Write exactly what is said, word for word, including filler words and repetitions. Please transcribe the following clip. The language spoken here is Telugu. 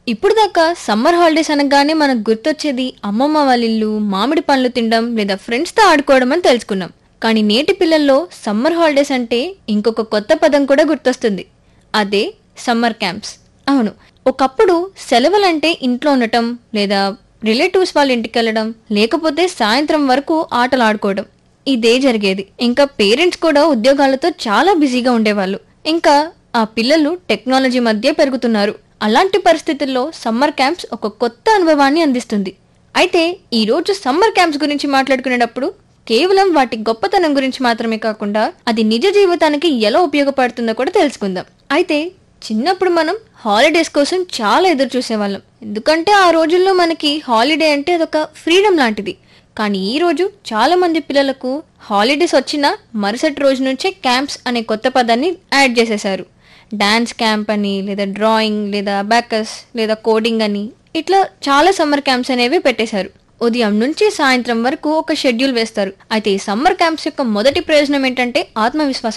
ఇప్పుడు దాకా సమ్మర్ హాలిడేస్ అనగానే మనకు గుర్తొచ్చేది అమ్మమ్మ వాళ్ళ ఇల్లు, మామిడి పండ్లు తినడం లేదా ఫ్రెండ్స్తో ఆడుకోవడం అని తెలుసుకున్నాం. కానీ నేటి పిల్లల్లో సమ్మర్ హాలిడేస్ అంటే ఇంకొక కొత్త పదం కూడా గుర్తొస్తుంది. అదే సమ్మర్ క్యాంప్స్. అవును, ఒకప్పుడు సెలవులంటే ఇంట్లో ఉండటం లేదా రిలేటివ్స్ వాళ్ళ ఇంటికి వెళ్ళడం, లేకపోతే సాయంత్రం వరకు ఆటలు ఆడుకోవడం, ఇదే జరిగేది. ఇంకా పేరెంట్స్ కూడా ఉద్యోగాలతో చాలా బిజీగా ఉండేవాళ్ళు. ఇంకా ఆ పిల్లలు టెక్నాలజీ మధ్య పెరుగుతున్నారు. అలాంటి పరిస్థితుల్లో సమ్మర్ క్యాంప్స్ ఒక కొత్త అనుభవాన్ని అందిస్తుంది. అయితే ఈ రోజు సమ్మర్ క్యాంప్స్ గురించి మాట్లాడుకునేటప్పుడు కేవలం వాటి గొప్పతనం గురించి మాత్రమే కాకుండా అది నిజ జీవితానికి ఎలా ఉపయోగపడుతుందో కూడా తెలుసుకుందాం. అయితే చిన్నప్పుడు మనం హాలిడేస్ కోసం చాలా ఎదురు చూసేవాళ్ళం. ఎందుకంటే ఆ రోజుల్లో మనకి హాలిడే అంటే అదొక ఫ్రీడమ్ లాంటిది. కానీ ఈ రోజు చాలా మంది పిల్లలకు హాలిడేస్ వచ్చినా మరుసటి రోజు నుంచే క్యాంప్స్ అనే కొత్త పదాన్ని యాడ్ చేసేశారు. డాన్స్ క్యాంప్ అని, లేదా డ్రాయింగ్, లేదా అబాకస్, లేదా కోడింగ్ అని, ఇట్లా చాలా సమ్మర్ క్యాంప్స్ అనేవి పెట్టేశారు. ఉదయం నుంచి సాయంత్రం వరకు ఒక షెడ్యూల్ వేస్తారు. అయితే ఈ సమ్మర్ క్యాంప్స్ యొక్క మొదటి ప్రయోజనం ఏంటంటే ఆత్మవిశ్వాసం